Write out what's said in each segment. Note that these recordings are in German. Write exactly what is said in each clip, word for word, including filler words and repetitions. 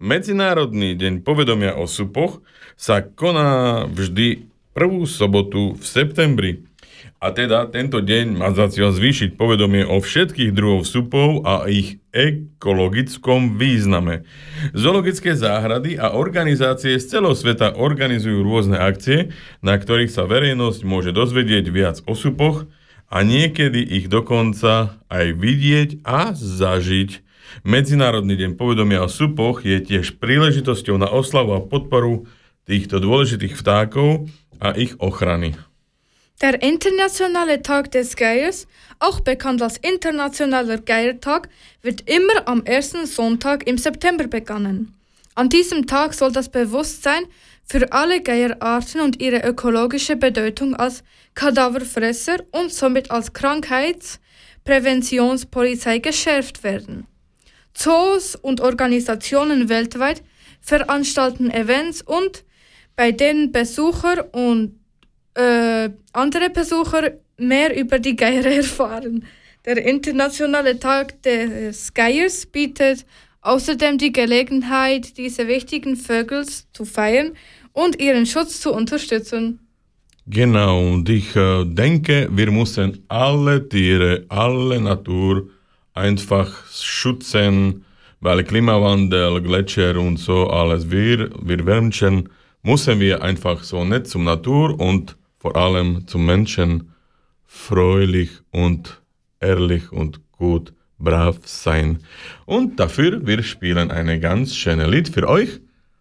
Medzinárodný deň povedomia o supoch sa koná vždy prvú sobotu v septembri. A teda tento deň má za cieľ zvýšiť povedomie o všetkých druhov supov a ich ekologickom význame. Zoologické záhrady a organizácie z celého sveta organizujú rôzne akcie, na ktorých sa verejnosť môže dozvedieť viac o supoch a niekedy ich dokonca aj vidieť a zažiť. Medzinárodný deň povedomia o supoch je tiež príležitosťou na oslavu a podporu týchto dôležitých vtákov a ich ochrany. Der internationale Tag des Geiers, auch bekannt als Internationaler Geiertag, wird immer am ersten Sonntag im September begangen. An diesem Tag soll das Bewusstsein für alle Geierarten und ihre ökologische Bedeutung als Kadaverfresser und somit als Krankheitspräventionspolizei geschärft werden. Zoos und Organisationen weltweit veranstalten Events und bei denen Besucher und Äh, andere Besucher mehr über die Geier erfahren. Der Internationale Tag des Geiers bietet außerdem die Gelegenheit, diese wichtigen Vögel zu feiern und ihren Schutz zu unterstützen. Genau, und ich äh, denke, wir müssen alle Tiere, alle Natur einfach schützen, weil Klimawandel, Gletscher und so alles, wir, wir Menschen, müssen wir einfach so nett zum Natur und vor allem zum Menschen fröhlich und ehrlich und gut, brav sein. Und dafür, wir spielen ein ganz schönes Lied für euch.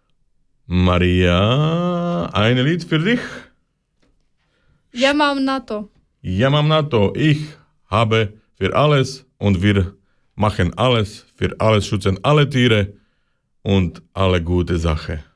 Maria, ein Lied für dich. Ja mam na to. Ja mam na to. Ich habe für alles und wir machen alles, für alles schützen alle Tiere und alle gute Sachen.